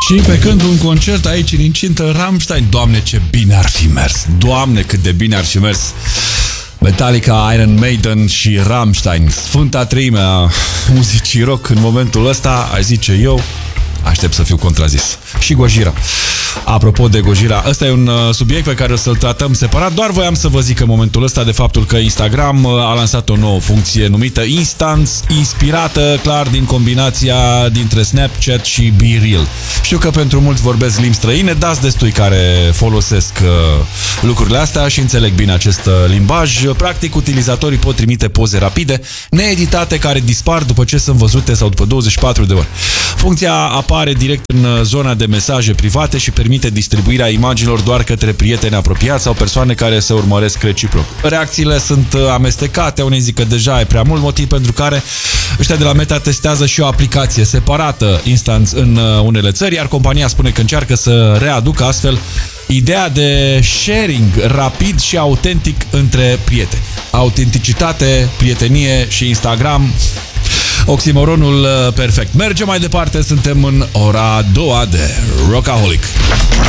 Și pe când un concert aici în incintă Rammstein, Doamne ce bine ar fi mers, Doamne cât de bine ar fi mers Metallica, Iron Maiden și Rammstein, Sfânta Treime a muzicii rock în momentul ăsta, aș zice eu, aștept să fiu contrazis. Și Gojira. Apropo de Gojira, ăsta e un subiect pe care o să-l tratăm separat. Doar voiam să vă zic în momentul ăsta de faptul că Instagram a lansat o nouă funcție numită Instance, inspirată clar din combinația dintre Snapchat și BeReal. Știu că pentru mulți vorbesc limbi străine, dați destui care folosesc lucrurile astea și înțeleg bine acest limbaj. Practic, utilizatorii pot trimite poze rapide, needitate, care dispar după ce sunt văzute sau după 24 de ore. Funcția apare direct în zona de mesaje private și permite distribuirea imaginilor doar către prieteni apropiați sau persoane care se urmăresc reciproc. Reacțiile sunt amestecate, unii zic că deja e prea mult, motiv pentru care ăștia de la Meta testează și o aplicație separată Instance în unele țări, iar compania spune că încearcă să readucă astfel ideea de sharing rapid și autentic între prieteni. Autenticitate, prietenie și Instagram, oximoronul perfect. Mergem mai departe, suntem în ora a doua de Rockaholic.